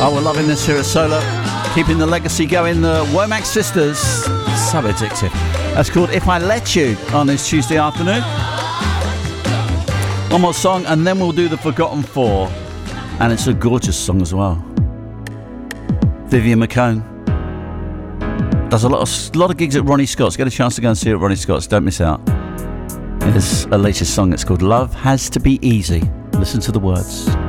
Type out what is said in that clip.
Oh, we're loving this here at Solar. Keeping the legacy going. The Womack Sisters. So addictive. That's called If I Let You on this Tuesday afternoon. One more song and then we'll do the Forgotten Four. And it's a gorgeous song as well. Vivian McCone does a lot of gigs at Ronnie Scott's. Get a chance to go and see her at Ronnie Scott's. Don't miss out. Here's her latest song. It's called Love Has to Be Easy. Listen to the words.